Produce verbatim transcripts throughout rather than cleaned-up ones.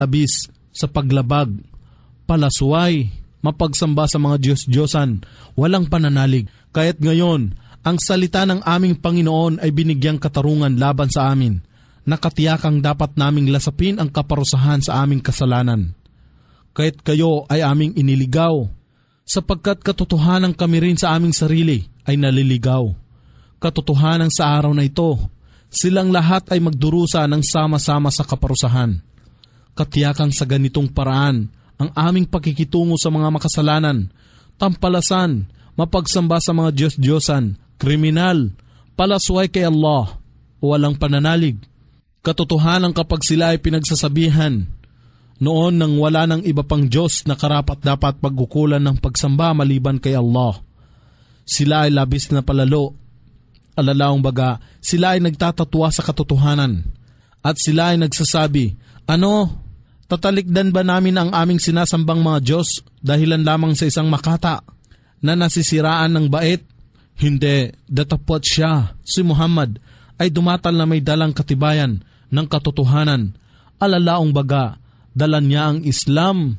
labis sa paglabag, palasway, mapagsamba sa mga Diyos-Diyosan, walang pananalig. Kaya't ngayon, ang salita ng aming Panginoon ay binigyang katarungan laban sa amin. Nakatiyakang dapat naming lasapin ang kaparusahan sa aming kasalanan. Kaya't kayo ay aming iniligaw, sapagkat katotohanan kami rin sa aming sarili ay naliligaw. Katotohanan sa araw na ito, silang lahat ay magdurusa ng sama-sama sa kaparusahan. Katiyakan sa ganitong paraan ang aming pakikitungo sa mga makasalanan, tampalasan, mapagsamba sa mga Diyos-Diyosan, kriminal, palasway kay Allah, walang pananalig. Katotohanan kapag sila ay pinagsasabihan, noon nang wala ng iba pang Diyos na karapat-dapat pagkukulan ng pagsamba maliban kay Allah. Sila ay labis na palalo. Alalaong baga, sila ay nagtatatwa sa katotohanan. At sila ay nagsasabi, ano, tatalikdan ba namin ang aming sinasambang mga Diyos dahilan lamang sa isang makata na nasisiraan ng bait? Hindi, datapwat siya, si Muhammad, ay dumatal na may dalang katibayan ng katotohanan. Alalaong baga, dala niya ang Islam,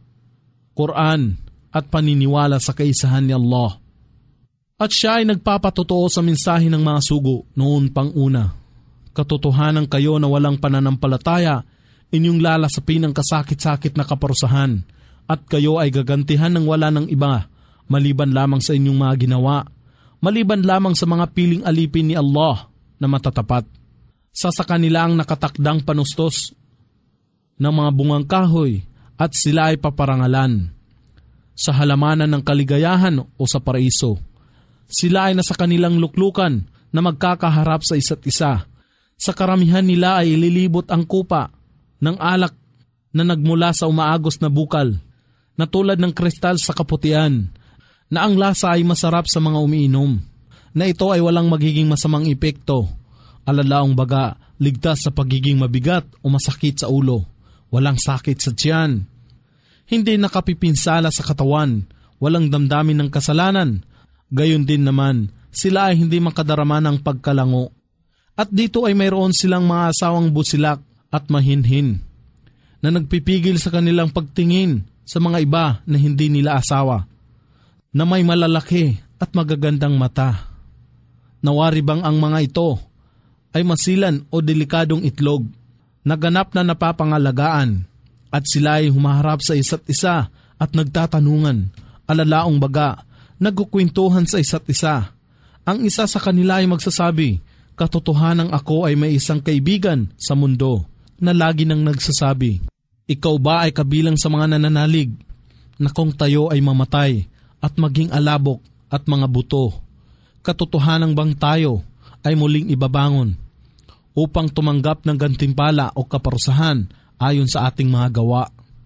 Quran, at paniniwala sa kaisahan ni Allah. At siya ay nagpapatotoo sa mensahe ng mga sugo noon pang una. Katotohanan kayo na walang pananampalataya, inyong lalasapin ang kasakit-sakit na kaparusahan, at kayo ay gagantihan ng wala ng iba, maliban lamang sa inyong mga ginawa, maliban lamang sa mga piling alipin ni Allah na matatapat. Sa sa kanila ang nakatakdang panustos ng mga bungang kahoy, at sila ay paparangalan sa halamanan ng kaligayahan o sa paraiso. Sila ay nasa kanilang luklukan na magkakaharap sa isa't isa. Sa karamihan nila ay ililibot ang kupa ng alak na nagmula sa umaagos na bukal, na tulad ng kristal sa kaputian, na ang lasa ay masarap sa mga umiinom, na ito ay walang magiging masamang epekto. Alalaong baga, ligtas sa pagiging mabigat o masakit sa ulo, walang sakit sa tiyan, hindi nakapipinsala sa katawan, walang damdamin ng kasalanan. Gayon din naman, sila ay hindi makadarama ng pagkalango. At dito ay mayroon silang mga asawang busilak at mahinhin, na nagpipigil sa kanilang pagtingin sa mga iba na hindi nila asawa, na may malalaki at magagandang mata. Nawari bang ang mga ito ay masilan o delikadong itlog, naganap na napapangalagaan, at sila ay humaharap sa isa't isa at nagtatanungan, alalaong baga, nagkukwentuhan sa isa't isa. Ang isa sa kanila ay magsasabi, katotohanang ako ay may isang kaibigan sa mundo na lagi nang nagsasabi, ikaw ba ay kabilang sa mga nananalig na kung tayo ay mamatay at maging alabok at mga buto, katotohanang bang tayo ay muling ibabangon upang tumanggap ng gantimpala o kaparusahan ayon sa ating mga gawa?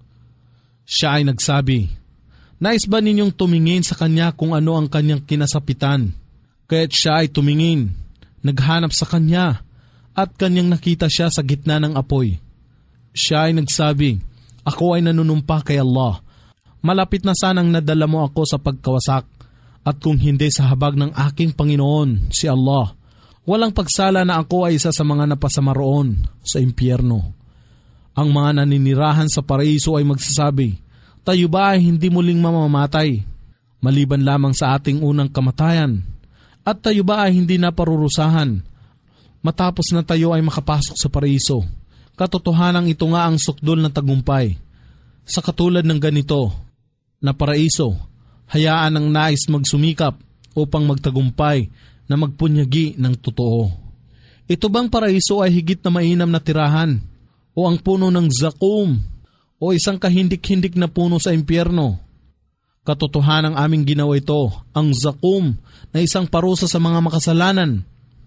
Siya ay nagsabi, nais ba ninyong tumingin sa kanya kung ano ang kanyang kinasapitan? Kaya't siya ay tumingin, naghanap sa kanya, at kanyang nakita siya sa gitna ng apoy. Siya ay nagsabi, ako ay nanunumpa kay Allah. Malapit na sanang nadala mo ako sa pagkawasak, at kung hindi sa habag ng aking Panginoon, si Allah, walang pagsala na ako ay isa sa mga napasama roon sa impyerno. Ang mga naninirahan sa paraiso ay magsasabi, tayo ba ay hindi muling mamamatay, maliban lamang sa ating unang kamatayan? At tayo ba ay hindi naparurusahan, matapos na tayo ay makapasok sa paraiso? Katotohanan ito nga ang sukdol ng tagumpay. Sa katulad ng ganito, na paraiso, hayaan ang nais magsumikap upang magtagumpay na magpunyagi ng totoo. Ito bang paraiso ay higit na mainam na tirahan, o ang puno ng zakum, o isang kahindik-hindik na puno sa impyerno? Katotohanan ang aming ginawa ito, ang zakum, na isang parusa sa mga makasalanan.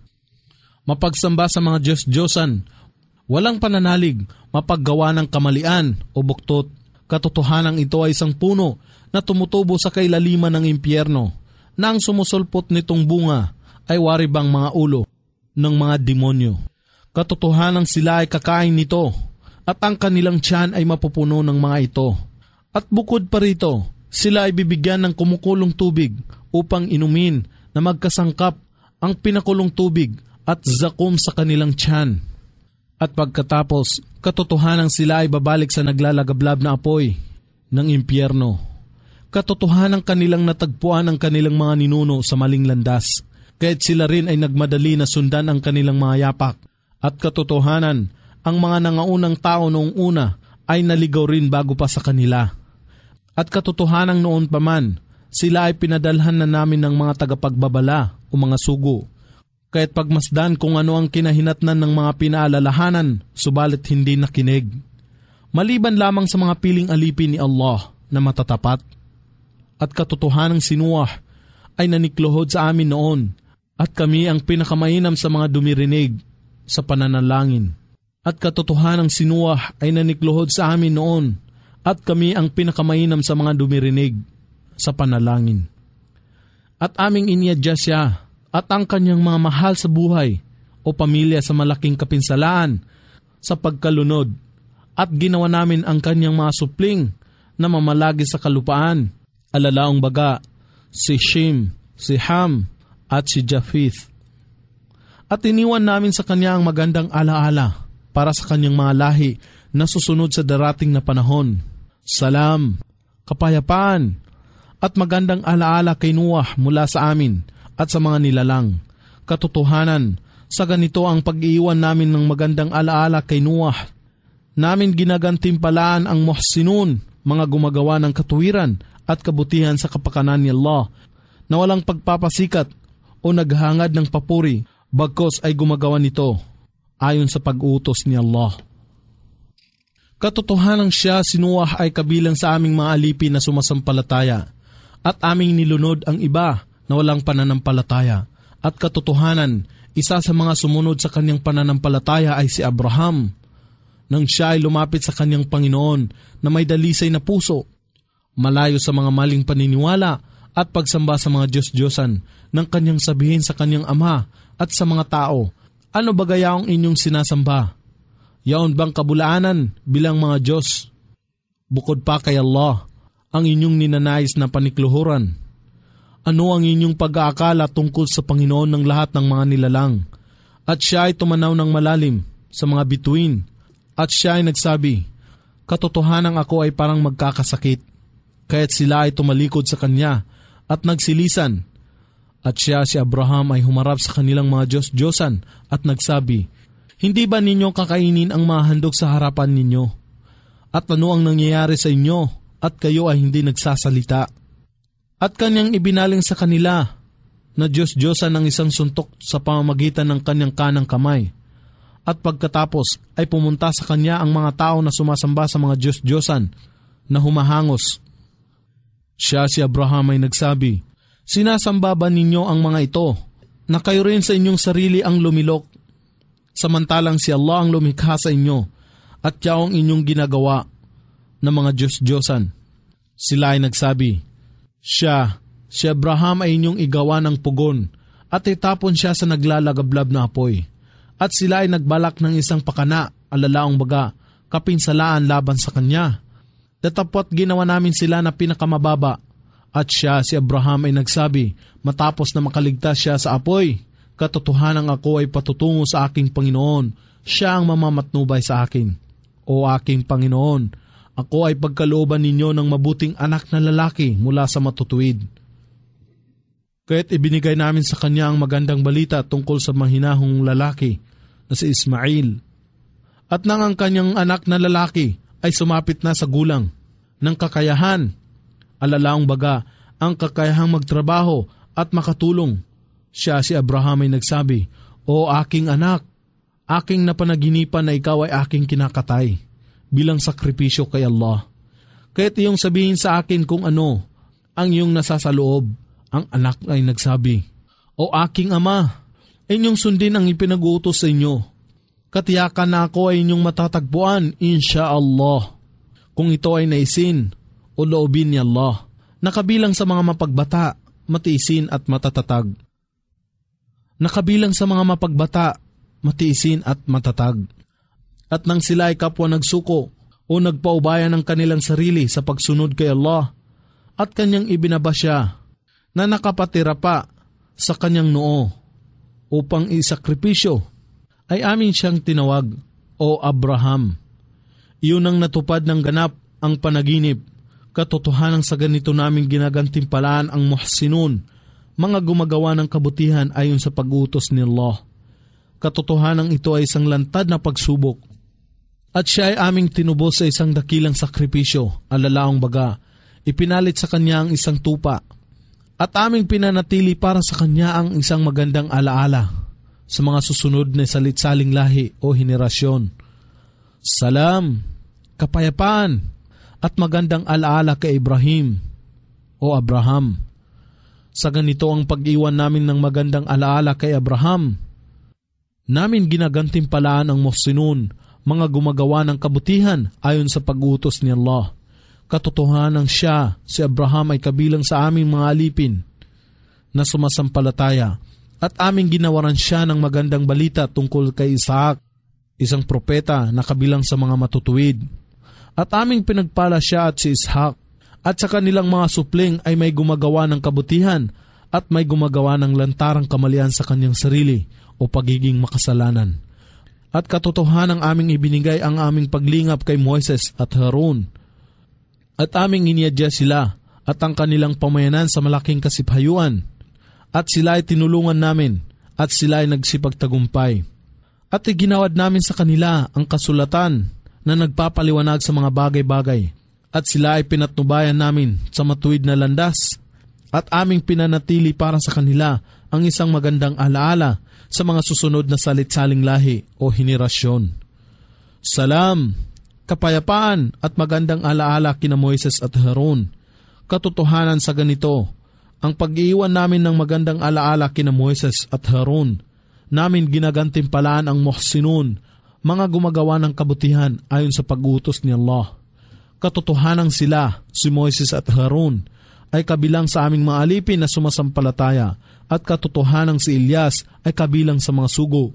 Mapagsamba sa mga Diyos-Diyosan, walang pananalig, mapaggawa ng kamalian o buktot. Katotohanan ito ay isang puno na tumutubo sa kailaliman ng impyerno, na ang sumusulpot nitong bunga ay wari bang mga ulo ng mga demonyo. Katotohanan sila ay kakain nito, at ang kanilang tiyan ay mapupuno ng mga ito. At bukod pa rito, sila ay bibigyan ng kumukulong tubig upang inumin na magkasangkap ang pinakulong tubig at zakum sa kanilang tiyan. At pagkatapos, katotohanang sila ay babalik sa naglalagablab na apoy ng impyerno. Katotohanang kanilang natagpuan ang kanilang mga ninuno sa maling landas, kaya't sila rin ay nagmadali na sundan ang kanilang mga yapak. At katotohanan, ang mga nangaunang tao noong una ay naligaw rin bago pa sa kanila. At katotohanang noon pa man, sila ay pinadalhan na namin ng mga tagapagbabala o mga sugo. Kaya't pagmasdan kung ano ang kinahinatnan ng mga pinaalalahanan, subalit hindi nakinig. Maliban lamang sa mga piling alipin ni Allah na matatapat. At katotohanang si Noah ay nanikluhod sa amin noon, at kami ang pinakamainam sa mga dumirinig sa pananalangin. At katotohanang si Noah ay nanikluhod sa amin noon, at kami ang pinakamainam sa mga dumirinig sa panalangin. At aming iniadya siya at ang kanyang mga mahal sa buhay o pamilya sa malaking kapinsalaan sa pagkalunod, at ginawa namin ang kanyang mga supling na mamalagi sa kalupaan, alalaong baga, si Shem, si Ham, at si Japheth. At iniwan namin sa kanya ang magandang alaala para sa kanyang mga lahi na susunod sa darating na panahon. Salam, kapayapaan, at magandang alaala kay Noah mula sa amin at sa mga nilalang. Katotohanan, sa ganito ang pag-iiwan namin ng magandang alaala kay Noah. Namin ginagantimpalaan ang muhsinun, mga gumagawa ng katuwiran at kabutihan sa kapakanan ni Allah, na walang pagpapasikat o naghangad ng papuri, bagkos ay gumagawa nito ayon sa pag-utos ni Allah. Katotohanang siya, si Noah, ay kabilang sa aming mga alipin na sumasampalataya, at aming nilunod ang iba na walang pananampalataya. At katotohanan, isa sa mga sumunod sa kanyang pananampalataya ay si Abraham, nang siya ay lumapit sa kanyang Panginoon na may dalisay na puso, malayo sa mga maling paniniwala at pagsamba sa mga Diyos-Diyosan, nang kanyang sabihin sa kanyang ama at sa mga tao, ano ba gaya ang inyong sinasamba? Yaon bang kabulaanan bilang mga Diyos? Bukod pa kay Allah, ang inyong ninanais na panikluhuran. Ano ang inyong pag-aakala tungkol sa Panginoon ng lahat ng mga nilalang? At siya ay tumanaw ng malalim sa mga bituin, at siya ay nagsabi, katotohanang ako ay parang magkakasakit. Kaya't sila ay tumalikod sa kanya at nagsilisan. At siya, si Abraham, ay humarap sa kanilang mga Diyos-Diyosan at nagsabi, hindi ba ninyo kakainin ang mga handog sa harapan ninyo? At ano ang nangyayari sa inyo at kayo ay hindi nagsasalita? At kanyang ibinaling sa kanila na Diyos-Diyosan ng isang suntok sa pamamagitan ng kanyang kanang kamay. At pagkatapos ay pumunta sa kanya ang mga tao na sumasamba sa mga Diyos-Diyosan na humahangos. Siya, si Abraham, ay nagsabi, sinasamba ba ninyo ang mga ito na kayo rin sa inyong sarili ang lumilok, samantalang si Allah ang lumikha sa inyo at yaong inyong ginagawa ng mga Diyos-Diyosan? Sila ay nagsabi, siya, si Abraham ay inyong igawa ng pugon at itapon siya sa naglalagablab na apoy. At sila ay nagbalak ng isang pakana, alalaong baga, kapinsalaan laban sa kanya. Datapot ginawa namin sila na pinakamababa. At siya, si Abraham, ay nagsabi, matapos na makaligtas siya sa apoy, katotohanang ako ay patutungo sa aking Panginoon, siya ang mamamatnubay sa akin. O aking Panginoon, ako ay pagkalooban ninyo ng mabuting anak na lalaki mula sa matutuwid. Kaya't ibinigay namin sa kanya ang magandang balita tungkol sa mahinahong lalaki na si Ismail. At nang ang kanyang anak na lalaki ay sumapit na sa gulang ng kakayahan, alalaong baga, ang kakayahang magtrabaho at makatulong, siya, si Abraham, ay nagsabi, o aking anak, aking napanaginipan na ikaw ay aking kinakatay bilang sakripisyo kay Allah. Kaya't iyong sabihin sa akin kung ano ang iyong nasasaloob. Ang anak ay nagsabi, o aking ama, inyong sundin ang ipinag-uutos sa inyo. Katiyakan na ako ay inyong matatagpuan, insha'Allah, kung ito ay naisin o loobin ni Allah, nakabilang sa mga mapagbata, matiisin at matatatag. Nakabilang sa mga mapagbata, matiisin at matatag. At nang sila ay kapwa nagsuko o nagpaubayan ng kanilang sarili sa pagsunod kay Allah, at kanyang ibinaba siya na nakapatira pa sa kanyang noo upang isakripisyo, ay amin siyang tinawag o Abraham. Iyon ang natupad ng ganap ang panaginip. Katotohanan sa ganito namin ginagantimpalaan ang muhsinun, mga gumagawa ng kabutihan ayon sa pag-utos ni Allah. Katotohanan ito ay isang lantad na pagsubok. At siya ay aming tinubos sa isang dakilang sakripisyo, alalaong baga, ipinalit sa kanya ang isang tupa. At aming pinanatili para sa kanya ang isang magandang alaala sa mga susunod na salitsaling lahi o henerasyon. Salam, kapayapaan, at magandang alaala kay Ibrahim o Abraham. Sa ganito ang pag-iwan namin ng magandang alaala kay Abraham. Namin ginagantimpalaan ang muhsinun, mga gumagawa ng kabutihan ayon sa pag-utos ni Allah. Katotohanan siya, si Abraham ay kabilang sa aming mga alipin na sumasampalataya at aming ginawaran siya ng magandang balita tungkol kay Isaac, isang propeta na kabilang sa mga matutuwid. At aming pinagpala siya at si Ishak, at sa kanilang mga supling ay may gumagawa ng kabutihan at may gumagawa ng lantarang kamalian sa kanyang sarili o pagiging makasalanan. At katotohanan aming ibinigay ang aming paglingap kay Moises at Harun. At aming iniadya sila at ang kanilang pamayanan sa malaking kasiphayuan. At sila ay tinulungan namin at sila ay nagsipagtagumpay. At iginawad namin sa kanila ang kasulatan na nagpapaliwanag sa mga bagay-bagay. At sila ay pinatnubayan namin sa matuwid na landas. At aming pinanatili para sa kanila ang isang magandang alaala sa mga susunod na salitsaling lahi o henerasyon. Salam, kapayapaan at magandang alaala kina Moises at Harun. Katotohanan sa ganito, ang pag-iiwan namin ng magandang alaala kina Moises at Harun, namin ginagantimpalaan ang muhsinun, mga gumagawa ng kabutihan ayon sa pag-utos ni Allah. Katotohanan sila, si Moises at Harun, ay kabilang sa aming mga alipin na sumasampalataya, at katotohanan si Ilyas ay kabilang sa mga sugo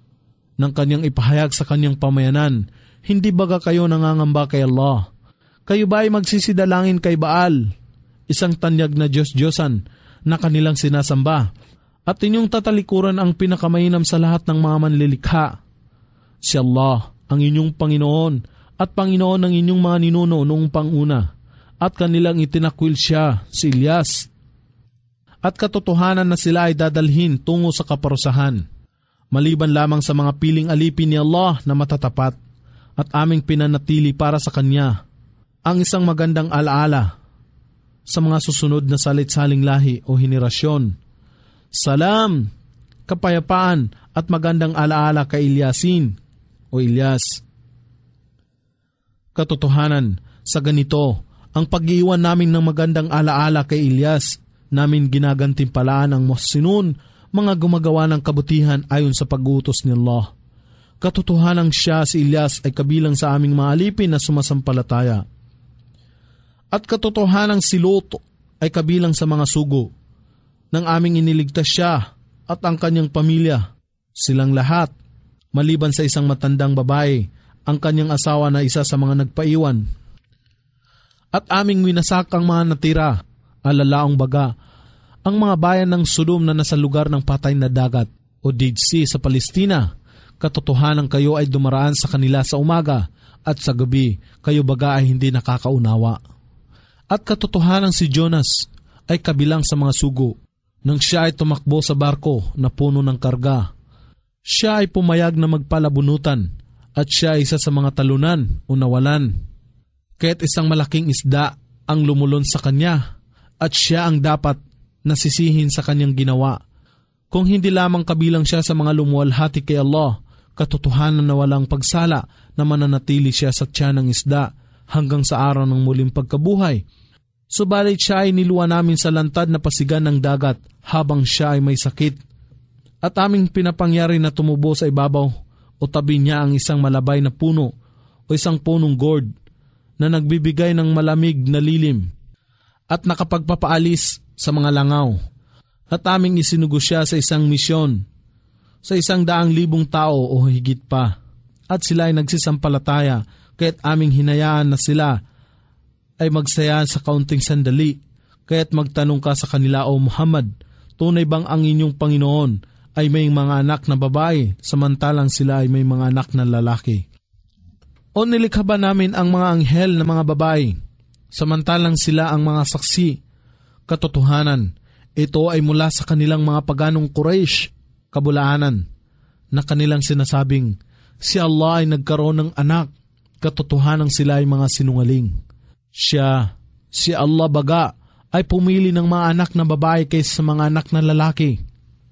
ng kanyang ipahayag sa kanyang pamayanan. Hindi baga kayo nangangamba kay Allah? Kayo ba ay magsisidalangin kay Baal, isang tanyag na Diyos-Diyosan na kanilang sinasamba, at inyong tatalikuran ang pinakamainam sa lahat ng mga manlilikha? Si Allah, ang inyong Panginoon, at Panginoon ng inyong mga ninuno noong panguna, at kanilang itinakwil siya, si Ilyas. At katotohanan na sila ay dadalhin tungo sa kaparusahan, maliban lamang sa mga piling alipin ni Allah na matatapat, at aming pinanatili para sa Kanya ang isang magandang alaala sa mga susunod na salitsaling lahi o henerasyon. Salam, kapayapaan at magandang alaala kay Ilyasin o Ilyas. Katotohanan sa ganito, ang pag-iwan namin ng magandang alaala kay Ilyas, namin ginagantimpalaan ang muhsinun, mga gumagawa ng kabutihan ayon sa pag-utos ni Allah. Katotohanan siya, si Ilyas, ay kabilang sa aming mga alipin na sumasampalataya. At katotohanan si Lot ay kabilang sa mga sugo nang aming iniligtas siya at ang kanyang pamilya, silang lahat, maliban sa isang matandang babae, ang kanyang asawa na isa sa mga nagpaiwan. At aming winasak ang mga natira, alalaong baga, ang mga bayan ng Sodom na nasa lugar ng patay na dagat o Dead Sea sa Palestina. Katotohanan kayo ay dumaraan sa kanila sa umaga at sa gabi, kayo baga ay hindi nakakaunawa. At katotohanan si Jonas ay kabilang sa mga sugo nang siya ay tumakbo sa barko na puno ng karga. Siya ay pumayag na magpalabunutan at siya ay isa sa mga talunan o nawalan. Kaya't isang malaking isda ang lumulon sa kanya at siya ang dapat nasisihin sa kanyang ginawa. Kung hindi lamang kabilang siya sa mga lumuwalhati kay Allah, katotohanan na walang pagsala na mananatili siya sa tiyan ng isda hanggang sa araw ng muling pagkabuhay. Subalit siya ay niluwa namin sa lantad na pasigan ng dagat habang siya ay may sakit. At aming pinapangyari na tumubo sa ibabaw o tabi niya ang isang malabay na puno o isang punong gourd na nagbibigay ng malamig na lilim at nakapagpapaalis sa mga langaw. At aming isinugo siya sa isang misyon, sa isang daang libong tao o higit pa. At sila ay nagsisampalataya, kaya't aming hinayaan na sila ay magsaya sa kaunting sandali. Kaya't magtanong ka sa kanila, O Muhammad, tunay bang ang inyong Panginoon ay may mga anak na babae, samantalang sila ay may mga anak na lalaki? O nilikha ba namin ang mga anghel na mga babae, samantalang sila ang mga saksi? Katotohanan, ito ay mula sa kanilang mga paganong Quraysh, kabulaanan, na kanilang sinasabing, si Allah ay nagkaroon ng anak, katotohanan sila ay mga sinungaling. Siya, si Allah baga, ay pumili ng mga anak na babae kaysa sa mga anak na lalaki.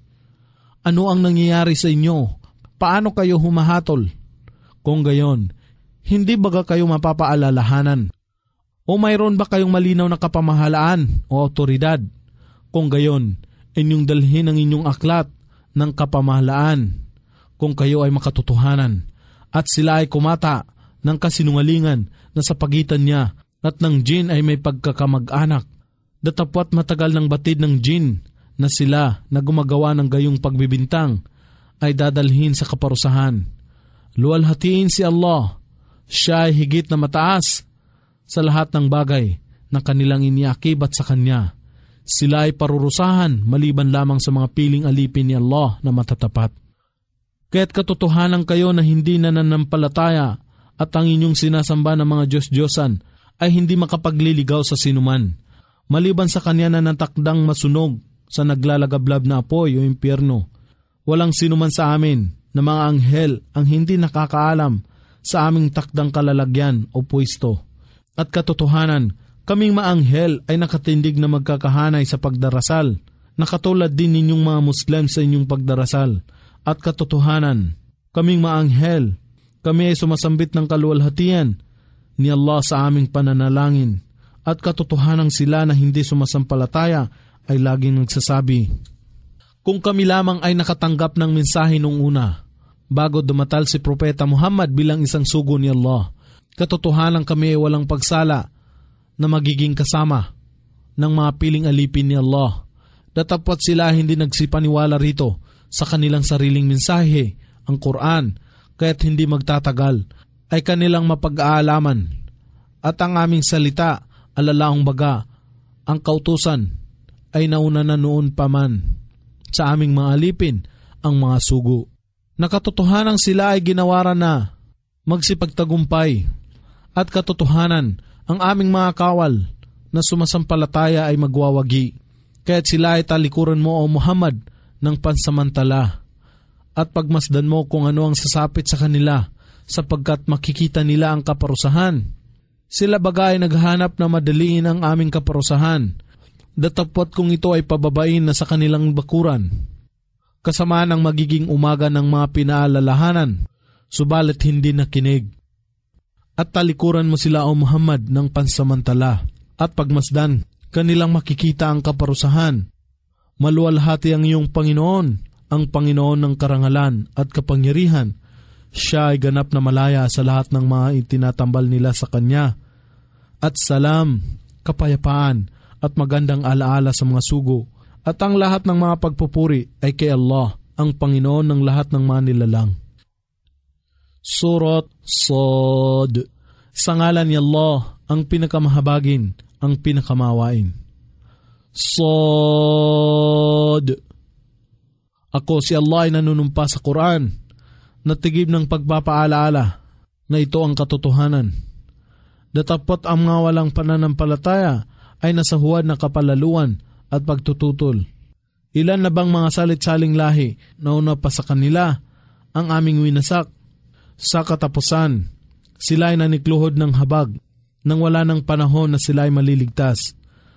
Ano ang nangyayari sa inyo? Paano kayo humahatol? Kung gayon, hindi baga kayo mapapaalalahanan? O mayroon ba kayong malinaw na kapamahalaan o autoridad? Kung gayon, inyong dalhin ang inyong aklat ng kapamahalaan kung kayo ay makatotohanan. At sila ay kumata ng kasinungalingan na sa pagitan niya at ng jin ay may pagkakamag-anak. Datapwat matagal ng batid ng jin na sila na gumagawa ng gayong pagbibintang ay dadalhin sa kaparusahan. Luwalhatiin si Allah. Siya ay higit na mataas sa lahat ng bagay na kanilang iniakibat sa Kanya. Sila ay parurusahan maliban lamang sa mga piling alipin ni Allah na matatapat. Kaya't katotohanan kayo na hindi nananampalataya at ang inyong sinasamba ng mga Diyos-Diyosan ay hindi makapagliligaw sa sinuman, maliban sa Kanya na natakdang masunog sa naglalagablab na apoy o impyerno. Walang sinuman sa amin na mga anghel ang hindi nakakaalam sa aming takdang kalalagyan o pwesto. At katotohanan, kaming maanghel ay nakatindig na magkakahanay sa pagdarasal, na katulad din ninyong mga Muslim sa inyong pagdarasal. At katotohanan, kaming maanghel, kami ay sumasambit ng kaluwalhatian ni Allah sa aming pananalangin. At katotohanan sila na hindi sumasampalataya ay laging nagsasabi, kung kami lamang ay nakatanggap ng mensahe nung una, bago dumatal si Propeta Muhammad bilang isang sugo ni Allah, katotohanan kami ay walang pagsala na magiging kasama ng mga piling alipin ni Allah. Datapwat sila hindi nagsipaniwala rito sa kanilang sariling mensahe, ang Quran, kaya't hindi magtatagal ay kanilang mapag-aalaman. At ang aming salita, alalaong baga, ang kautusan ay nauna na noon pa man sa aming mga alipin, ang mga sugo. Nakatotohanan sila ay ginawaran na magsipagtagumpay. At katotohanan, ang aming mga kawal na sumasampalataya ay magwawagi. Kaya't sila ay talikuran mo o Muhammad ng pansamantala. At pagmasdan mo kung ano ang sasapit sa kanila, sapagkat makikita nila ang kaparusahan. Sila bagay naghahanap na madaliin ang aming kaparusahan. Datapwat kung ito ay pababain na sa kanilang bakuran, kasama ng magiging umaga ng mga pinaalalahanan, subalit hindi nakinig. At talikuran mo sila o Muhammad ng pansamantala, at pagmasdan, kanilang makikita ang kaparusahan. Maluwalhati ang iyong Panginoon, ang Panginoon ng karangalan at kapangyarihan. Siya ay ganap na malaya sa lahat ng mga itinatambal nila sa Kanya. At salam, kapayapaan, at magandang alaala sa mga sugo, at ang lahat ng mga pagpupuri ay kay Allah, ang Panginoon ng lahat ng mga nilalang. Surat Sad. Sa ngalan ni Allah, ang pinakamahabagin, ang pinakamawain. Sad. Ako si Allah ay nanunumpa sa Quran, natigib ng pagpapaalaala na ito ang katotohanan. Datapot ang mga walang pananampalataya ay nasa huwad na kapalaluan at pagtututol. Ilan na bang mga salit-saling lahi na una pa sa kanila ang aming winasak? Sa katapusan, sila ay nanikluhod ng habag nang wala ng panahon na sila ay maliligtas.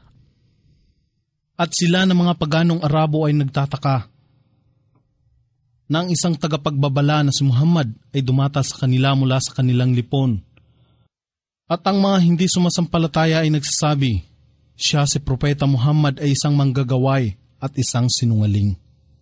At sila ng mga paganong Arabo ay nagtataka na ang isang tagapagbabala na si Muhammad ay dumata sa kanila mula sa kanilang lipon. At ang mga hindi sumasampalataya ay nagsasabi, siya si Propeta Muhammad ay isang manggagaway at isang sinungaling.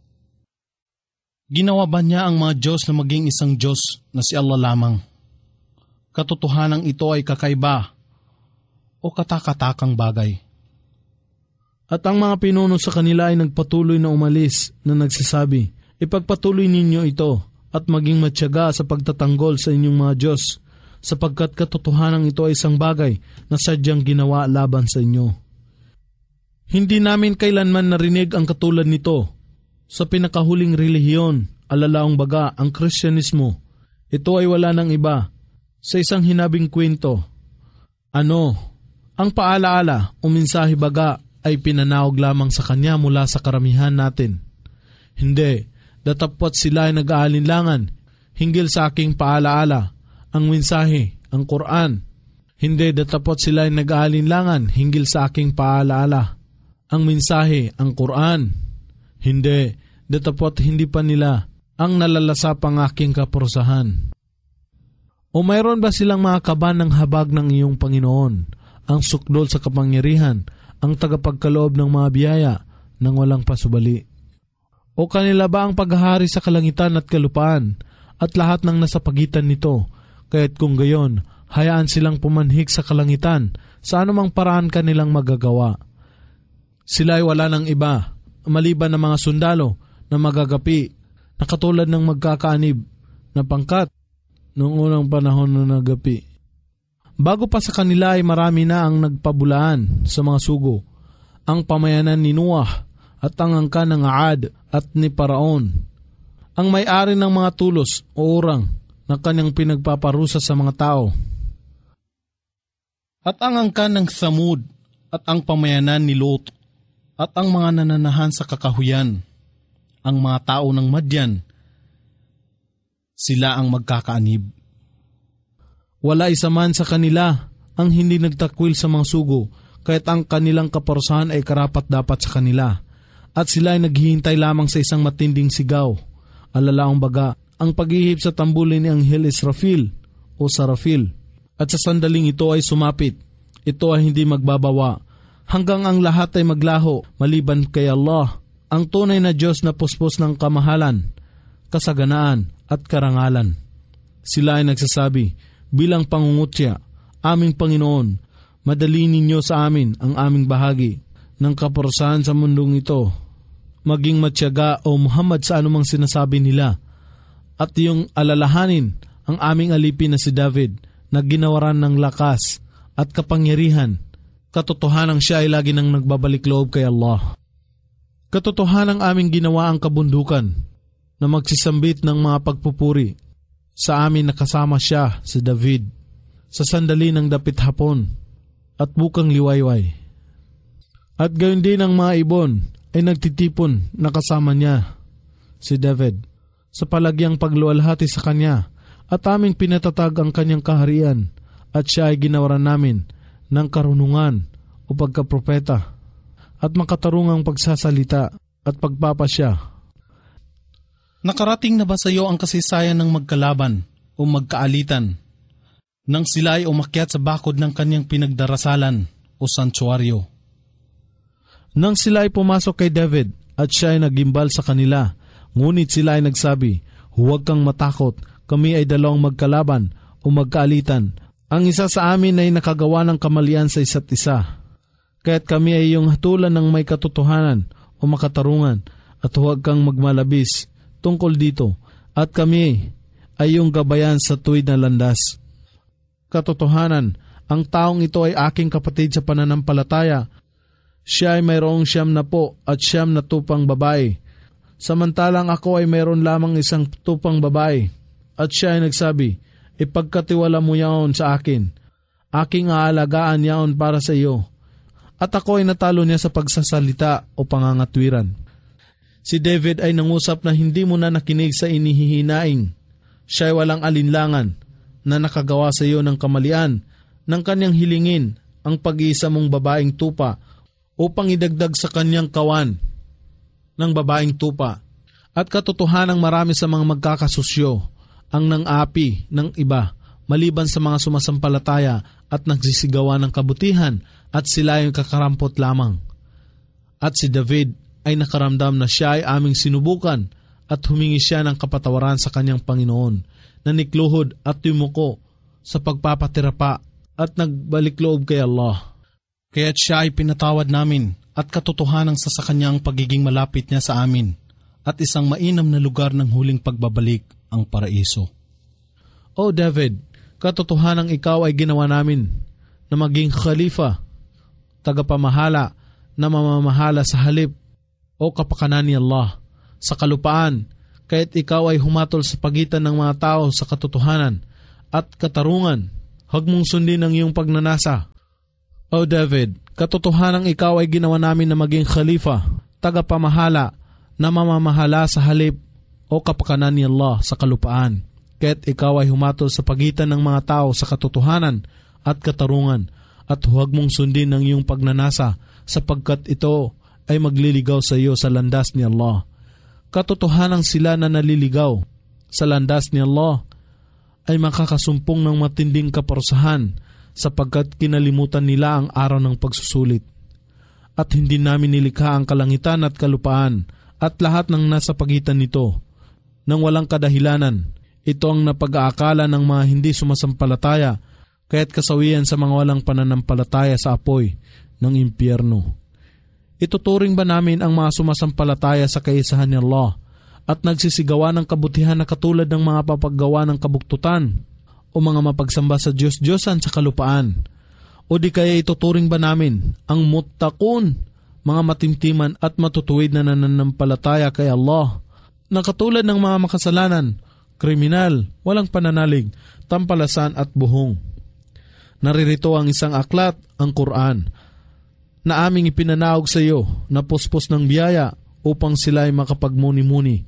Ginawa ba niya ang mga Diyos na maging isang Diyos na si Allah lamang? Katotohanang ito ay kakaiba o katakatakang bagay. At ang mga pinuno sa kanila ay nagpatuloy na umalis na nagsasabi, ipagpatuloy ninyo ito at maging matyaga sa pagtatanggol sa inyong mga Diyos, sapagkat katotohanang ito ay isang bagay na sadyang ginawa laban sa inyo. Hindi namin kailanman narinig ang katulad nito sa pinakahuling relihiyon, alalaong baga ang Kristyanismo. Ito ay wala ng iba, Sa isang hinabing kwento, ano, ang paalaala o mensahe baga ay pinanaog lamang sa kanya mula sa karamihan natin. Hindi, datapwat sila ay nag-aalinlangan hinggil sa aking paalaala, ang mensahe, ang Quran. Hindi, datapwat sila ay nag-aalinlangan hinggil sa aking paalaala, ang mensahe, ang Quran. Hindi, datapwat hindi pa nila ang nalalasap ang aking kaparusahan. O mayroon ba silang mga kaban ng habag ng iyong Panginoon, ang sukdol sa kapangyarihan, ang tagapagkaloob ng mga biyaya nang walang pasubali? O kanila ba ang paghahari sa kalangitan at kalupaan at lahat ng nasa pagitan nito? Kaya't kung gayon, hayaan silang pumanhik sa kalangitan sa anumang paraan kanilang magagawa. Sila ay wala ng iba, maliban ng mga sundalo na magagapi na katulad ng magkakaanib na pangkat noong unang panahon na nagapi. Bago pa sa kanila ay marami na ang nagpabulaan sa mga sugo, ang pamayanan ni Noah at ang angkan ng Aad at ni Paraon, ang may-ari ng mga tulos o urang na kanyang pinagpaparusa sa mga tao, at ang angkan ng Samud at ang pamayanan ni Lot at ang mga nananahan sa kakahuyan, ang mga tao ng Madyan. Sila ang magkakaanib. Wala isa man sa kanila ang hindi nagtakwil sa mga sugo, kaya't ang kanilang kaparusahan ay karapat-dapat sa kanila. At sila ay naghihintay lamang sa isang matinding sigaw. Alalaong baga, ang paghihip sa tambulin ni Anghel Israfil o Sarafil. At sa sandaling ito ay sumapit. Ito ay hindi magbabawa, hanggang ang lahat ay maglaho maliban kay Allah, ang tunay na Diyos na puspos ng kamahalan, kasaganaan at karangalan. Sila ay nagsasabi, bilang pangungutya, aming Panginoon, madali ninyo sa amin ang aming bahagi ng kaparusahan sa mundong ito. Maging matyaga o Muhammad sa anumang sinasabi nila, at iyong alalahanin ang aming alipin na si David na ginawaran ng lakas at kapangyarihan. Katotohanang siya ay lagi nang nagbabalik loob kay Allah. Katotohanang aming ginawa ang kabundukan na magsisambit ng mga pagpupuri. Sa amin nakasama siya, si David, sa sandali ng dapit hapon at bukang liwayway. At gayon din ang mga ibon ay nagtitipon na kasama niya, si David, sa palagyang pagluwalhati sa kanya, at aming pinatatag ang kanyang kaharian, at siya ay ginawaran namin ng karunungan o pagkapropeta at makatarungang pagsasalita at pagpapasya. Nakarating na ba sa iyo ang kasaysayan ng magkalaban o magkaalitan nang sila ay umakyat sa bakod ng kanyang pinagdarasalan o santuaryo? Nang sila ay pumasok kay David at siya ay nagimbal sa kanila, ngunit sila ay nagsabi, huwag kang matakot, kami ay dalawang magkalaban o magkaalitan. Ang isa sa amin ay nakagawa ng kamalian sa isa't isa. Kaya't kami ay iyong hatulan ng may katotohanan o makatarungan, at huwag kang magmalabis tungkol dito, at kami ay iyong gabayan sa tuwid na landas. Katotohanan, ang taong ito ay aking kapatid sa pananampalataya. Siya ay mayroong siyam na po at siyam na tupang babae, samantalang ako ay mayroon lamang isang tupang babae. At siya ay nagsabi, ipagkatiwala mo yaon sa akin, aking aalagaan yaon para sa iyo. At ako ay natalo niya sa pagsasalita o pangangatwiran. Si David ay nangusap na hindi mo na nakinig sa inihihinaing. Siya ay walang alinlangan na nakagawa sa iyo ng kamalian, ng kanyang hilingin ang pag-iisa mong babaeng tupa upang idagdag sa kanyang kawan ng babaeng tupa. At katotohanang marami sa mga magkakasusyo ang nang-api ng iba, maliban sa mga sumasampalataya at nagsisigawa ng kabutihan, at sila ay kakarampot lamang. At si David ay nakaramdam na siya ay aming sinubukan, at humingi siya ng kapatawaran sa kanyang Panginoon, na nikluhod at yumuko sa pagpapatirapa at nagbalik loob kay Allah. Kaya't siya ay pinatawad namin, at katotohanan sa sa kanyang pagiging malapit niya sa amin, at isang mainam na lugar ng huling pagbabalik, ang paraiso. O David, katotohanang ikaw ay ginawa namin na maging khalifa, tagapamahala na mamamahala sa halip o kapakanan ni Allah sa kalupaan, kaya't ikaw ay humatol sa pagitan ng mga tao sa katotohanan at katarungan. Huwag mong sundin ang iyong pagnanasa. O David, katotohanang ikaw ay ginawa namin na maging khalifa, tagapamahala, na mamamahala sa halip o kapakanan ni Allah sa kalupaan. Kaya't ikaw ay humatol sa pagitan ng mga tao sa katotohanan at katarungan, at huwag mong sundin ang iyong pagnanasa sapagkat ito ay magliligaw sa iyo sa landas ni Allah. Katotohanang sila na naliligaw sa landas ni Allah ay makakasumpong ng matinding kaparusahan sapagkat kinalimutan nila ang araw ng pagsusulit. At hindi namin nilikha ang kalangitan at kalupaan at lahat ng nasa pagitan nito nang walang kadahilanan. Ito ang napag-aakala ng mga hindi sumasampalataya, kaya't kasawian sa mga walang pananampalataya sa apoy ng impyerno. Ituturing ba namin ang mga sumasampalataya sa kaisahan ni Allah at nagsisigawa ng kabutihan na katulad ng mga papaggawa ng kabuktutan o mga mapagsamba sa Diyos-Diyosan sa kalupaan? O di kaya ituturing ba namin ang muttaqun, mga matimtiman at matutuwid na nananampalataya kay Allah, na katulad ng mga makasalanan, kriminal, walang pananalig, tampalasan at buhong? Naririto ang isang aklat, ang Quran, na aming ipinanaog sa iyo na puspos ng biyaya upang sila ay makapagmuni-muni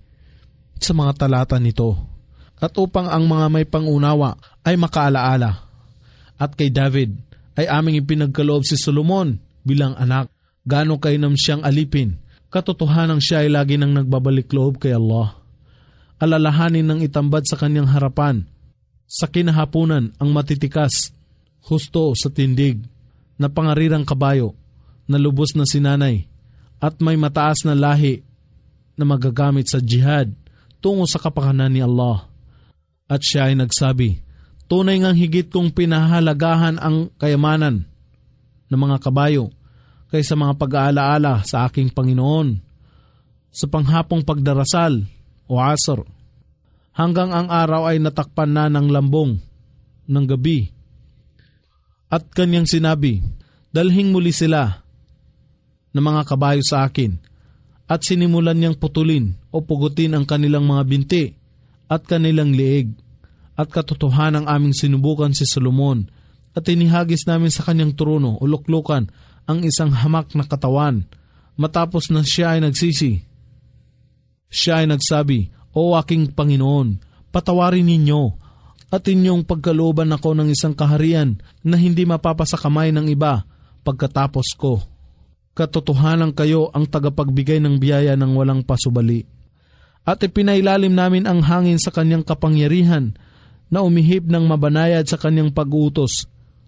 sa mga talata nito at upang ang mga may pangunawa ay makaalaala. At kay David ay aming ipinagkaloob si Solomon bilang anak. Gaano kainam siyang alipin, katotohanang siya ay lagi nang nagbabalik loob kay Allah. Alalahanin ng itambad sa kanyang harapan sa kinahapunan ang matitikas, husto sa tindig, na pangarirang kabayo, na lubos na sinanay, at may mataas na lahi na magagamit sa jihad tungo sa kapakanan ni Allah. At siya ay nagsabi, tunay ngang higit kong pinahalagahan ang kayamanan ng mga kabayo kaysa mga pag-aalaala sa aking Panginoon sa panghapong pagdarasal o asr, hanggang ang araw ay natakpan na ng lambong ng gabi. At kanyang sinabi, dalhing muli sila ng mga kabayo sa akin, at sinimulan niyang putulin o pugutin ang kanilang mga binti at kanilang liig. At katotohanang aming sinubukan si Solomon at inihagis namin sa kanyang trono o luklukan ang isang hamak na katawan. Matapos na siya ay nagsisi, siya ay nagsabi, O aking Panginoon, patawarin ninyo at inyong pagkalooban ako ng isang kaharian na hindi mapapasakamay ng iba pagkatapos ko. Katotohanan kayo ang tagapagbigay ng biyaya ng walang pasubali. At ipinailalim namin ang hangin sa kanyang kapangyarihan na umihip ng mabanayad sa kanyang pag-uutos,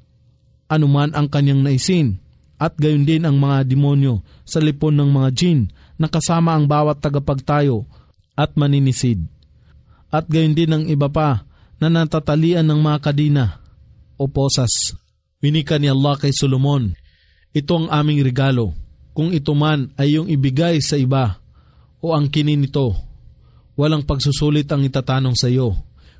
anuman ang kanyang naisin, at gayon din ang mga demonyo sa lipon ng mga jin na kasama ang bawat tagapagtayo at maninisid. At gayon din ang iba pa na natatalian ng mga kadina o posas. Winika ni Allah kay Solomon, ito ang aming regalo, kung ito man ay yung ibigay sa iba o ang kinin nito, walang pagsusulit ang itatanong sa iyo.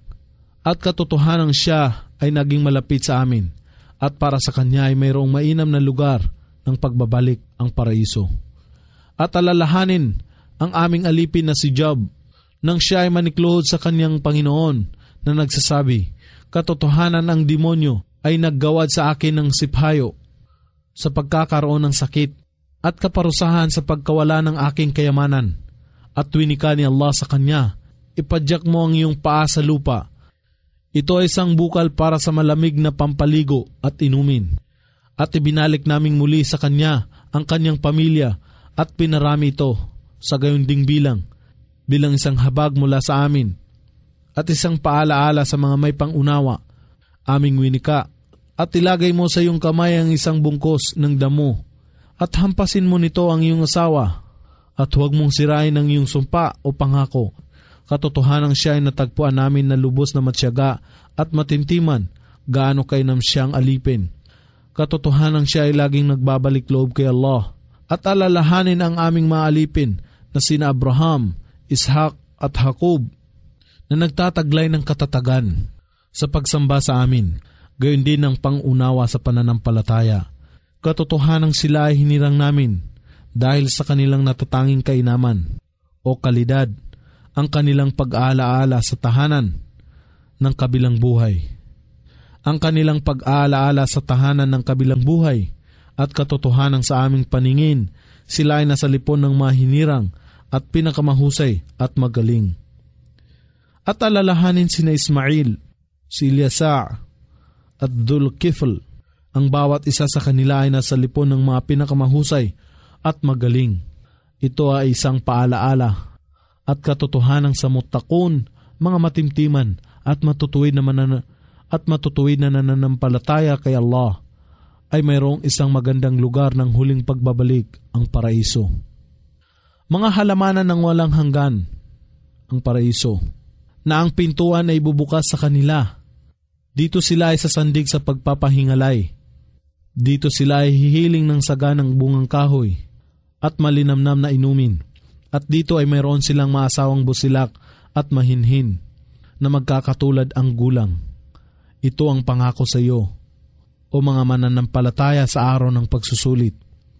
At katotohanang siya ay naging malapit sa amin, at para sa kanya ay mayroong mainam na lugar ng pagbabalik, ang paraiso. At alalahanin ang aming alipin na si Job, nang siya ay manikluhod sa kanyang Panginoon na nagsasabi, katotohanan ang demonyo ay naggawad sa akin ng siphayo sa pagkakaroon ng sakit at kaparusahan sa pagkawala ng aking kayamanan. At winika ni Allah sa kanya, ipadyak mo ang iyong paa sa lupa. Ito ay isang bukal para sa malamig na pampaligo at inumin. At ibinalik naming muli sa kanya ang kanyang pamilya at pinarami ito sa gayon ding bilang, bilang isang habag mula sa amin at isang paalaala sa mga may pangunawa. Aming winika, at ilagay mo sa iyong kamay ang isang bungkos ng damo at hampasin mo nito ang iyong asawa at huwag mong sirain ang iyong sumpa o pangako. Katotohanang siya ay natagpuan namin na lubos na matsyaga at matintiman, gaano kainam siyang alipin. Katotohanang siya ay laging nagbabalik loob kay Allah. At alalahanin ang aming mga alipin na sina Abraham, Ishak at Jacob, na nagtataglay ng katatagan sa pagsamba sa amin, gayon din ang pangunawa sa pananampalataya. Katotohanang sila ay hinirang namin dahil sa kanilang natatanging kainaman o kalidad, ang kanilang pag-aalaala sa tahanan ng kabilang buhay. ang kanilang pag-aalaala sa tahanan ng kabilang buhay at katotohanan sa aming paningin, sila ay nasa lipon ng mahinirang at pinakamahusay at magaling. At alalahanin sina Ismail, si Ilyasa at Dhul-Kifl, ang bawat isa sa kanila ay nasa lipon ng mga pinakamahusay at magaling. Ito ay isang paalaala at katotohanan sa mutakon, mga matimtiman at matutuwid na manana, at matutuwid na nananampalataya kay Allah, ay mayroong isang magandang lugar ng huling pagbabalik, ang paraiso. Mga halamanan ng walang hanggan, ang paraiso, na ang pintuan ay bubukas sa kanila. Dito sila ay sasandig sa pagpapahingalay. Dito sila ay hihiling ng saganang bungang kahoy at malinamnam na inumin. At dito ay mayroon silang maasawang busilak at mahinhin na magkakatulad ang gulang. Ito ang pangako sa iyo, o mga mananampalataya sa araw ng pagsusulit.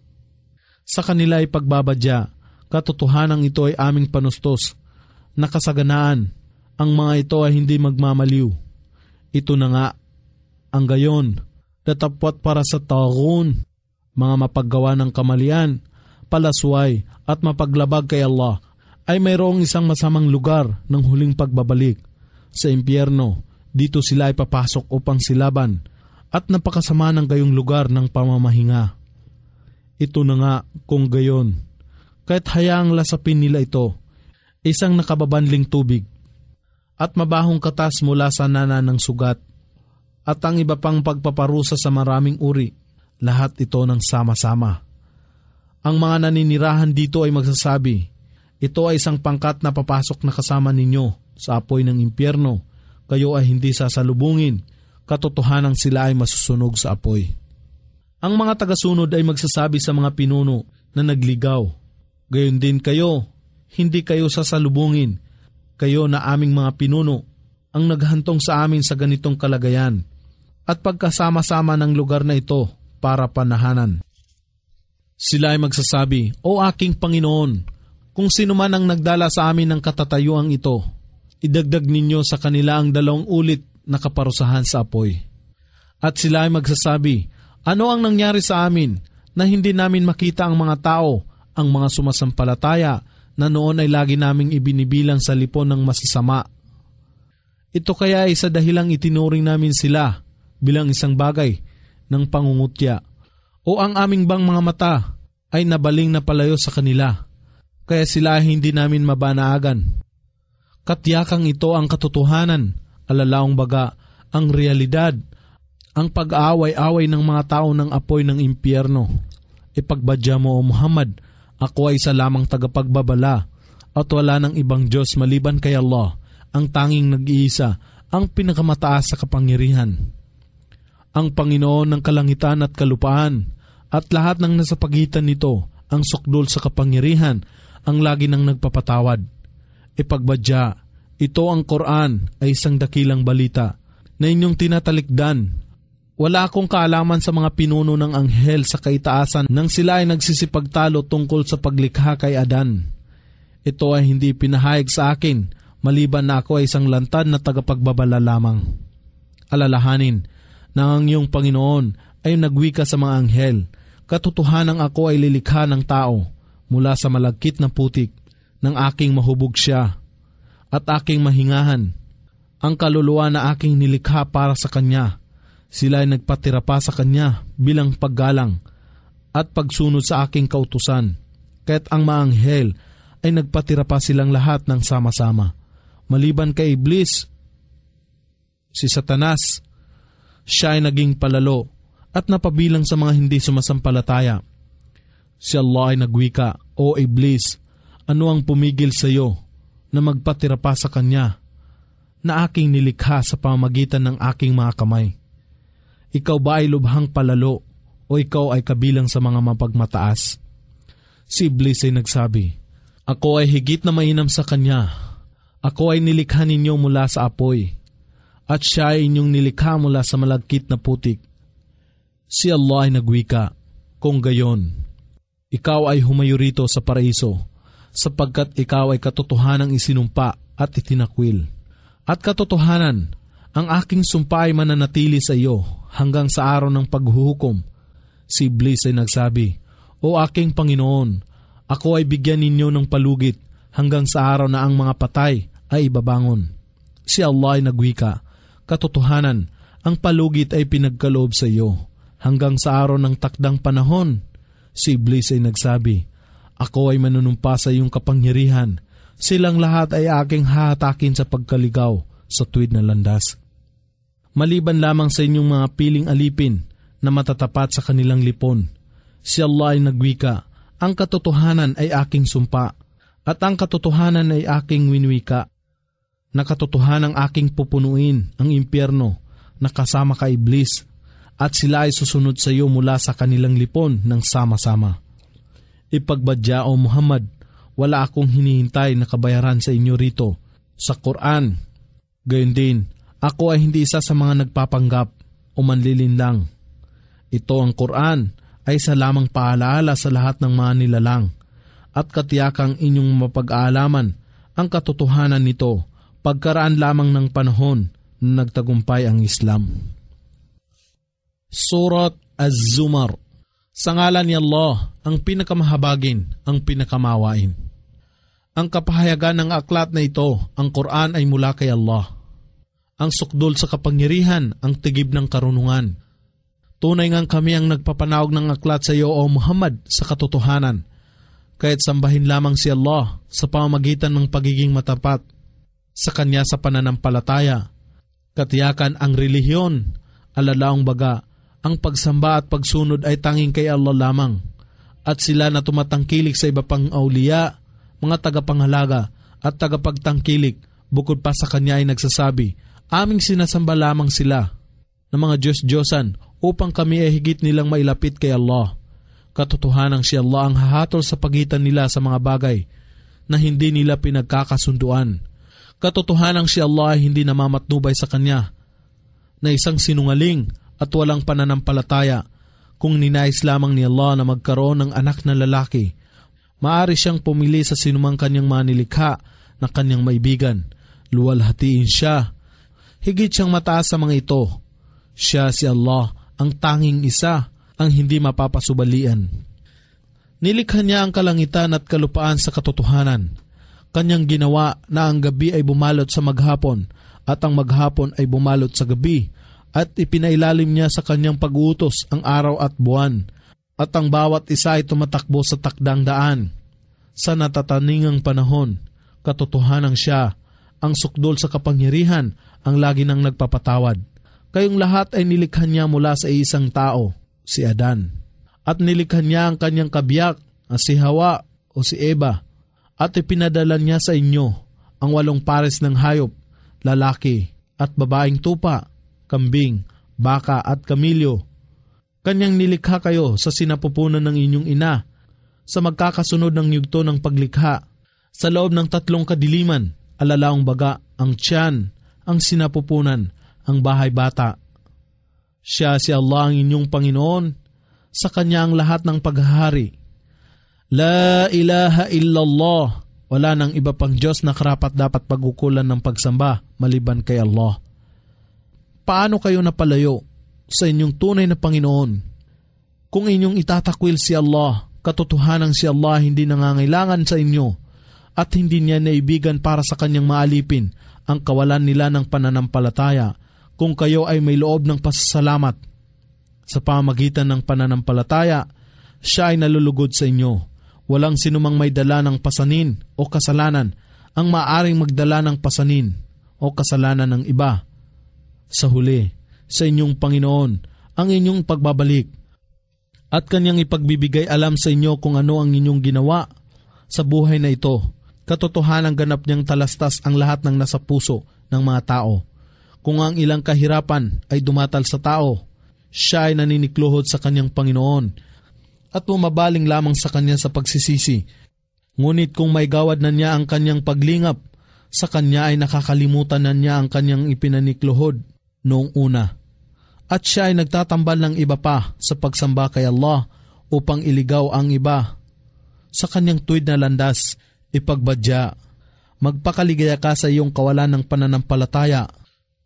Sa kanila ay pagbabadya, katotohanang ito ay aming panustos, nakasaganaan, ang mga ito ay hindi magmamaliw. Ito na nga, ang gayon, datapwat para sa tagun, mga mapaggawa ng kamalian, palasway at mapaglabag kay Allah, ay mayroong isang masamang lugar ng huling pagbabalik. Sa impyerno, dito sila ay papasok upang silaban, at napakasama ng gayong lugar ng pamamahinga. Ito na nga kung gayon, kahit hayaang lasapin nila ito, isang nakababanling tubig, at mabahong katas mula sa nana ng sugat, at ang iba pang pagpaparusa sa maraming uri, lahat ito ng sama-sama. Ang mga naninirahan dito ay magsasabi, ito ay isang pangkat na papasok na kasama ninyo sa apoy ng impyerno, kayo ay hindi sasalubungin, katotohanang sila ay masusunog sa apoy. Ang mga tagasunod ay magsasabi sa mga pinuno na nagligaw, gayon din kayo, hindi kayo sasalubungin, kayo na aming mga pinuno, ang naghantong sa amin sa ganitong kalagayan, at pagkasama-sama ng lugar na ito para panahanan. Sila ay magsasabi, O aking Panginoon, kung sino man ang nagdala sa amin ng katatayuang ito, idagdag ninyo sa kanila ang dalawang ulit na kaparusahan sa apoy. At sila ay magsasabi, ano ang nangyari sa amin na hindi namin makita ang mga tao, ang mga sumasampalataya na noon ay lagi naming ibinibilang sa lipon ng masasama? Ito kaya ay sa dahilang itinuring namin sila bilang isang bagay ng pangungutya, o ang aming bang mga mata ay nabaling na palayo sa kanila, kaya sila ay hindi namin mabanaagan. Katyakang ito ang katotohanan, alalaong baga, ang realidad, ang pag-aaway-away ng mga tao ng apoy ng impyerno. Ipagbadya mo, O Muhammad, ako ay isa lamang tagapagbabala at wala ng ibang Diyos maliban kay Allah, ang tanging nag-iisa, ang pinakamataas sa kapangyarihan. Ang Panginoon ng kalangitan at kalupaan at lahat ng nasa pagitan nito, ang sukdol sa kapangyarihan, ang lagi nang nagpapatawad. Ipagbadya, ito ang Quran ay isang dakilang balita na inyong tinatalikdan. Wala akong kaalaman sa mga pinuno ng anghel sa kaitaasan nang sila ay nagsisipagtalo tungkol sa paglikha kay Adan. Ito ay hindi pinahayag sa akin, maliban na ako ay isang lantad na tagapagbabala lamang. Alalahanin na ang iyong Panginoon ay nagwika sa mga anghel, katotohanang ako ay lilikha ng tao mula sa malagkit na putik, ng aking mahubog siya at aking mahingahan. Ang kaluluwa na aking nilikha para sa kanya, sila ay nagpatira pa sa kanya bilang paggalang at pagsunod sa aking kautusan. Kaya't ang mga anghel ay nagpatira pa silang lahat ng sama-sama. Maliban kay Iblis, si Satanas, siya ay naging palalo at napabilang sa mga hindi sumasampalataya. Si Allah ay nagwika, O Iblis, ano ang pumigil sa iyo na magpatira pa sa kanya na aking nilikha sa pamamagitan ng aking mga kamay? Ikaw ba ay lubhang palalo o ikaw ay kabilang sa mga mapagmataas? Si Iblis ay nagsabi, Ako ay higit na mainam sa kanya. Ako ay nilikha ninyo mula sa apoy, at siya ay inyong nilikha mula sa malagkit na putik. Si Allah ay nagwika, Kung gayon, ikaw ay humayo rito sa paraiso, sapagkat ikaw ay katotohanang isinumpa at itinakwil. At katotohanan, Ang aking sumpa ay mananatili sa iyo hanggang sa araw ng paghuhukom. Si Iblis ay nagsabi, O aking Panginoon, ako ay bigyan ninyo ng palugit hanggang sa araw na ang mga patay ay ibabangon. Si Allah ay nagwika, Katotohanan, ang palugit ay pinagkaloob sa iyo hanggang sa araw ng takdang panahon. Si Iblis ay nagsabi, Ako ay manunumpa sa iyong kapangyarihan. Silang lahat ay aking hahatakin sa pagkaligaw sa tuwid na landas. Maliban lamang sa inyong mga piling alipin na matatapat sa kanilang lipon. Si Allah ay nagwika, Ang katotohanan ay aking sumpa, at ang katotohanan ay aking winwika. Na katotohanan aking pupunuin ang impyerno na kasama ka Iblis, at sila ay susunod sa iyo mula sa kanilang lipon ng sama-sama. Ipagbadya o Muhammad, wala akong hinihintay na kabayaran sa inyo rito sa Quran. Gayon din, ako ay hindi isa sa mga nagpapanggap o manlilinlang. Ito ang Quran ay isa lamang paalaala sa lahat ng mga nilalang at katiyakang inyong mapag-aalaman ang katotohanan nito pagkaraan lamang ng panahon na nagtagumpay ang Islam. Surat Az-Zumar. Sa ngalan ni Allah, ang pinakamahabagin, ang pinakamawain. Ang kapahayagan ng aklat na ito, ang Quran ay mula kay Allah. Ang sukdol sa kapangyarihan, ang tigib ng karunungan. Tunay ngang kami ang nagpapanawag ng aklat sa iyo, O Muhammad, sa katotohanan. Kaya't sambahin lamang si Allah sa pamamagitan ng pagiging matapat sa Kanya sa pananampalataya. Katiyakan ang relihiyon, alalaong baga, ang pagsamba at pagsunod ay tanging kay Allah lamang. At sila na tumatangkilik sa iba pang auliya, mga tagapanghalaga at tagapagtangkilik, bukod pa sa Kanya ay nagsasabi, Aming sinasamba lamang sila ng mga Diyos-Diyosan upang kami ay higit nilang mailapit kay Allah. Katotohanang si Allah ang hahatol sa pagitan nila sa mga bagay na hindi nila pinagkakasunduan. Katotohanang si Allah ay hindi namamatnubay sa Kanya na isang sinungaling at walang pananampalataya. Kung ninais lamang ni Allah na magkaroon ng anak na lalaki, maaari siyang pumili sa sinumang Kanyang manilikha na Kanyang maibigan. Luwalhatiin siya. Higit siyang mataas sa mga ito. Siya si Allah, ang tanging isa, ang hindi mapapasubalian. Nilikha niya ang kalangitan at kalupaan sa katotohanan. Kanyang ginawa na ang gabi ay bumalot sa maghapon at ang maghapon ay bumalot sa gabi, at ipinailalim niya sa kanyang pag-uutos ang araw at buwan, at ang bawat isa ay tumatakbo sa takdang daan. Sa natataningang panahon, katotohanan siya, ang sukdol sa kapangyarihan, ang lagi nang nagpapatawad. Kayong lahat ay nilikha niya mula sa isang tao, si Adan. At nilikha niya ang kanyang kabiyak, si Hawa o si Eva. At ipinadala niya sa inyo ang walong pares ng hayop, lalaki at babaeng tupa, kambing, baka at kamilyo. Kanyang nilikha kayo sa sinapupunan ng inyong ina, sa magkakasunod ng yugto ng paglikha. Sa loob ng tatlong kadiliman, alalaong baga, ang tiyan, ang sinapupunan, ang bahay bata. Siya si Allah ang inyong Panginoon, sa Kanya ang lahat ng paghahari. La ilaha illallah, wala nang iba pang Diyos na karapat dapat pagkukulan ng pagsamba maliban kay Allah. Paano kayo napalayo sa inyong tunay na Panginoon? Kung inyong itatakwil si Allah, katotohanang si Allah hindi nangangailangan sa inyo at hindi niya naibigan para sa Kanyang maalipin ang kawalan nila ng pananampalataya kung kayo ay may loob ng pasasalamat. Sa pamamagitan ng pananampalataya, siya ay nalulugod sa inyo. Walang sinumang may dala ng pasanin o kasalanan ang maaaring magdala ng pasanin o kasalanan ng iba. Sa huli, sa inyong Panginoon, ang inyong pagbabalik, at Kanyang ipagbibigay alam sa inyo kung ano ang inyong ginawa sa buhay na ito. Katotohanan ganap niyang talastas ang lahat ng nasa puso ng mga tao. Kung ang ilang kahirapan ay dumatal sa tao, siya ay naninikluhod sa Kanyang Panginoon at bumabaling lamang sa Kanya sa pagsisisi. Ngunit kung may gawad na niya ang Kanyang paglingap, sa Kanya ay nakakalimutan na niya ang Kanyang ipinanikluhod noong una. At siya ay nagtatambal ng iba pa sa pagsamba kay Allah upang iligaw ang iba. Sa Kanyang tuwid na landas, ipagbadya, magpakaligaya ka sa iyong kawalan ng pananampalataya.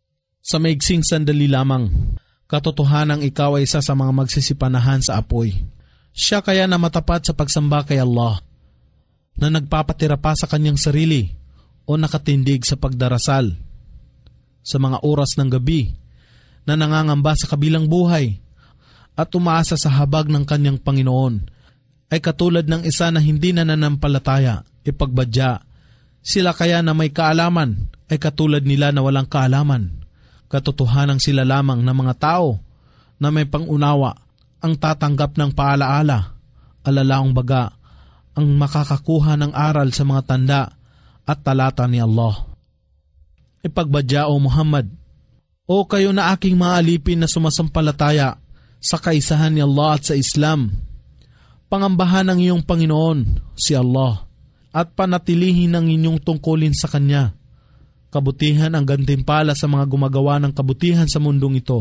Sa maigsing sandali lamang, katotohanang ikaw ay isa sa mga magsisipanahan sa apoy. Siya kaya na matapat sa pagsamba kay Allah, na nagpapatira pa sa kanyang sarili o nakatindig sa pagdarasal sa mga oras ng gabi, na nangangamba sa kabilang buhay at umaasa sa habag ng kanyang Panginoon, ay katulad ng isa na hindi nananampalataya, ipagbadya. Sila kaya na may kaalaman ay katulad nila na walang kaalaman. Katotohanang sila lamang na mga tao na may pangunawa ang tatanggap ng paalaala, alalaong baga ang makakakuha ng aral sa mga tanda at talata ni Allah. Ipagbadya, O Muhammad, o kayo na aking mga alipin na sumasampalataya sa kaisahan ni Allah at sa Islam, pangambahan ng iyong Panginoon, si Allah, at panatilihin ang inyong tungkulin sa Kanya. Kabutihan ang gantimpala sa mga gumagawa ng kabutihan sa mundong ito.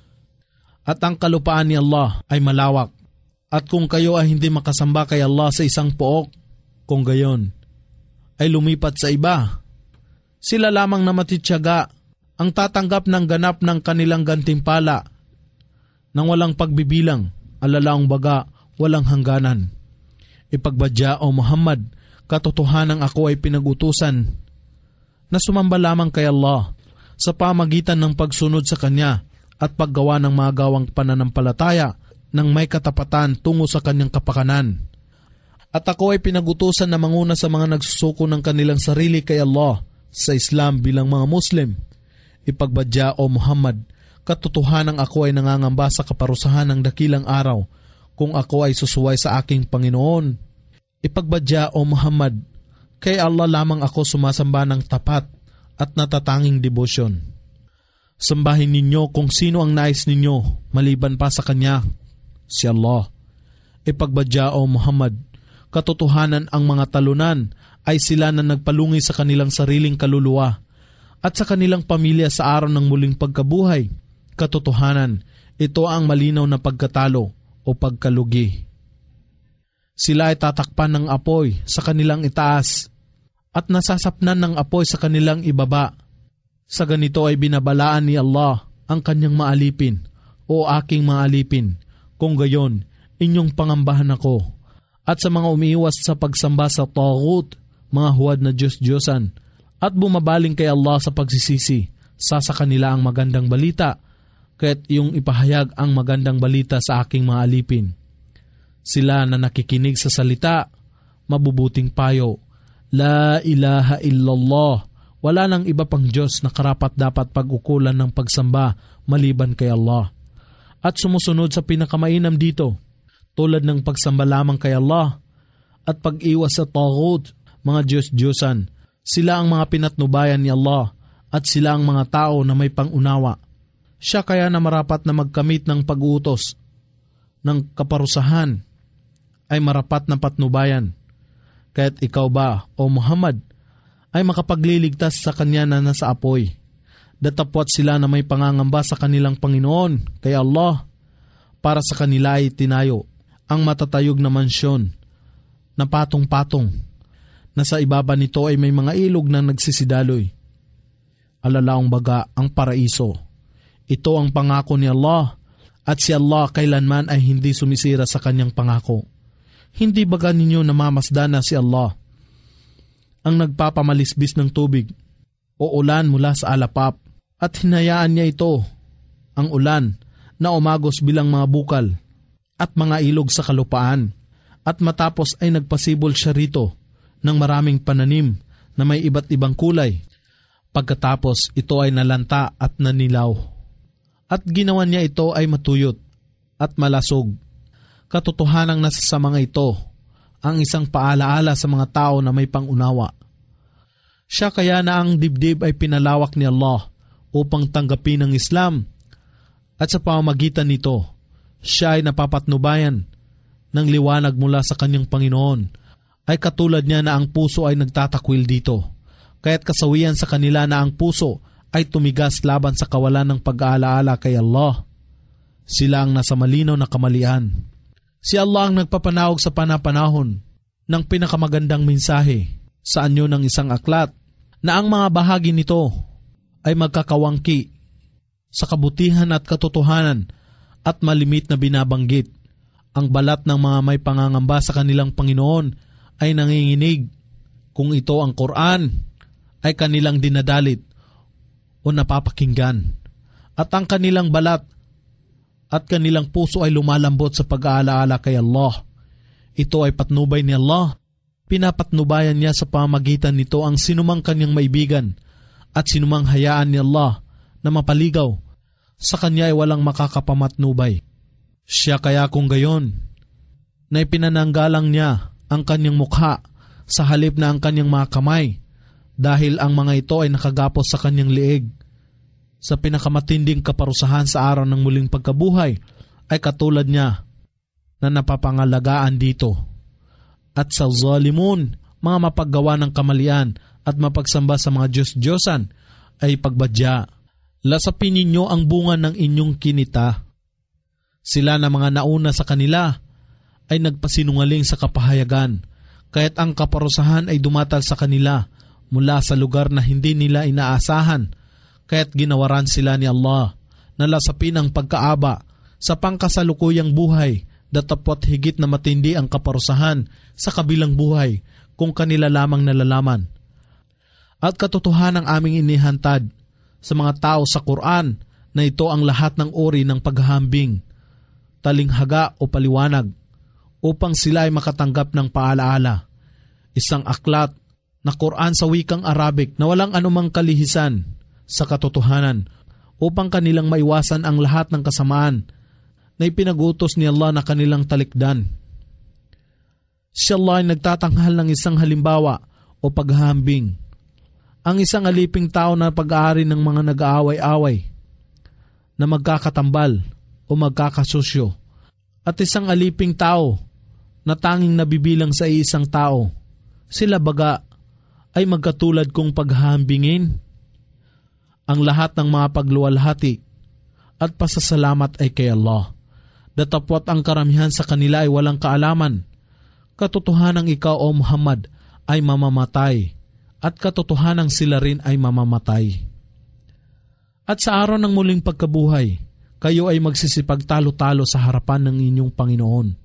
At ang kalupaan ni Allah ay malawak. At kung kayo ay hindi makasamba kay Allah sa isang pook, kung gayon, ay lumipat sa iba. Sila lamang na matityaga ang tatanggap ng ganap ng kanilang gantimpala nang walang pagbibilang, alalaong baga, walang hangganan. Ipagbadya, O Muhammad, katotohanang ako ay pinag-utusan na sumamba lamang kay Allah sa pamagitan ng pagsunod sa Kanya at paggawa ng mga gawang pananampalataya ng may katapatan tungo sa Kanyang kapakanan. At ako ay pinag-utusan na manguna sa mga nagsusuko ng kanilang sarili kay Allah sa Islam bilang mga Muslim. Ipagbadya, O Muhammad, katotohanang ako ay nangangamba sa kaparusahan ng dakilang araw kung ako ay susuway sa aking Panginoon. Ipagbadya, O Muhammad, kay Allah lamang ako sumasamba ng tapat at natatanging debosyon. Sambahin ninyo kung sino ang nais ninyo maliban pa sa Kanya, si Allah. Ipagbadya, O Muhammad, katotohanan ang mga talunan ay sila na nagpalungi sa kanilang sariling kaluluwa at sa kanilang pamilya sa araw ng muling pagkabuhay. Katotohanan, ito ang malinaw na pagkatalo o pagkalugi. Sila ay tatakpan ng apoy sa kanilang itaas at nasasapnan ng apoy sa kanilang ibaba. Sa ganito ay binabalaan ni Allah ang kanyang maalipin, o aking maalipin, kung gayon inyong pangambahan ako. At sa mga umiiwas sa pagsamba sa taghut, mga huwad na Diyos-Diyosan, at bumabaling kay Allah sa pagsisisi, sa sa kanila ang magandang balita, kaya't iyong ipahayag ang magandang balita sa aking mga alipin. Sila na nakikinig sa salita, mabubuting payo, La ilaha illallah, wala nang iba pang Diyos na karapat dapat pag-ukulan ng pagsamba maliban kay Allah. At sumusunod sa pinakamainam dito, tulad ng pagsamba lamang kay Allah at pag-iwas sa taghut, mga Diyos-Diyosan. Sila ang mga pinatnubayan ni Allah at sila ang mga tao na may pangunawa. Siya kaya na marapat na magkamit ng pag-uutos ng kaparusahan ay marapat na patnubayan. Kaya't ikaw ba, O Muhammad, ay makapagliligtas sa Kanya na nasa apoy. Datapwat sila na may pangangamba sa kanilang Panginoon, kay Allah, para sa kanila ay tinayo ang matatayog na mansyon na patong-patong, na sa ibaba nito ay may mga ilog na nagsisidaloy. Alalaong baga ang paraiso. Ito ang pangako ni Allah, at si Allah kailanman ay hindi sumisira sa Kanyang pangako. Hindi baga ninyo namamasdan na si Allah ang nagpapamalisbis ng tubig o ulan mula sa alapap, at hinayaan niya ito, ang ulan, na umagos bilang mga bukal at mga ilog sa kalupaan, at matapos ay nagpasibol siya rito ng maraming pananim na may iba't ibang kulay. Pagkatapos ito ay nalanta at nanilaw, at ginawa niya ito ay matuyot at malasog. Katotohanang nasa sa mga ito ang isang paalaala sa mga tao na may pangunawa. Siya kaya na ang dibdib ay pinalawak ni Allah upang tanggapin ang Islam, at sa pamamagitan nito, siya ay napapatnubayan ng liwanag mula sa kanyang Panginoon. Ay katulad niya na ang puso ay nagtatakwil dito, kaya't kasawian sa kanila na ang puso ay tumigas laban sa kawalan ng pag-aalaala kay Allah. Sila ang nasa malinaw na kamalian. Si Allah ang nagpapanawag sa panapanahon ng pinakamagandang mensahe sa anyo ng isang aklat, na ang mga bahagi nito ay magkakawangki sa kabutihan at katotohanan at malimit na binabanggit. Ang balat ng mga may pangangamba sa kanilang Panginoon ay nanginginig. Kung ito ang Quran, ay kanilang dinadalit o napapakinggan. At ang kanilang balat at kanilang puso ay lumalambot sa pag-aalaala kay Allah. Ito ay patnubay ni Allah. Pinapatnubayan niya sa pamagitan nito ang sinumang kanyang maibigan at sinumang hayaan ni Allah na mapaligaw. Sa kanya ay walang makakapamatnubay. Siya kaya kung gayon, na ipinananggalang niya ang kanyang mukha sa halip na ang kanyang mga kamay, dahil ang mga ito ay nakagapos sa kanyang liig. Sa pinakamatinding kaparusahan sa araw ng muling pagkabuhay ay katulad niya na napapangalagaan dito. At sa zalimun, mga mapaggawa ng kamalian at mapagsamba sa mga Diyos-Diyosan ay pagbadya. Lasapin ninyo ang bunga ng inyong kinita. Sila na mga nauna sa kanila ay nagpasinungaling sa kapahayagan, kaya't ang kaparusahan ay dumatal sa kanila mula sa lugar na hindi nila inaasahan, kaya't ginawaran sila ni Allah na lasapin ang pagkaaba sa pangkasalukuyang buhay, datapwat higit na matindi ang kaparusahan sa kabilang buhay kung kanila lamang nalalaman. At katotohanan ang aming inihantad sa mga tao sa Quran na ito ang lahat ng uri ng paghahambing, talinghaga o paliwanag, upang sila ay makatanggap ng paalaala. Isang aklat na Quran sa wikang Arabic na walang anumang kalihisan sa katotohanan, upang kanilang maiwasan ang lahat ng kasamaan na ipinagutos ni Allah na kanilang talikdan. Si Allah ay nagtatanghal ng isang halimbawa o paghahambing. Ang isang aliping tao na pag-aari ng mga nag-aaway-away na magkakatambal o magkakasusyo, at isang aliping tao na tanging nabibilang sa isang tao, sila baga ay magkatulad kung paghahambingin. Ang lahat ng mga pagluwalhati at pasasalamat ay kay Allah. Datapwat ang karamihan sa kanila ay walang kaalaman. Katotohanang ikaw, O Muhammad, ay mamamatay, at katotohanang sila rin ay mamamatay. At sa araw ng muling pagkabuhay, kayo ay magsisipagtalo-talo sa harapan ng inyong Panginoon.